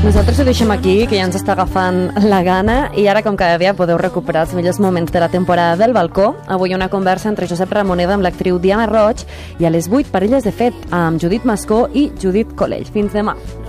Nosaltres ho deixem aquí, que ja ens està agafant la gana, i ara, com cada dia, podeu recuperar els millors moments de la temporada del balcó. Avui una conversa entre Josep Ramoneda amb l'actriu Diana Roig, i a les 8 Parelles de fet, amb Judit Mascó i Judit Colell. Fins demà.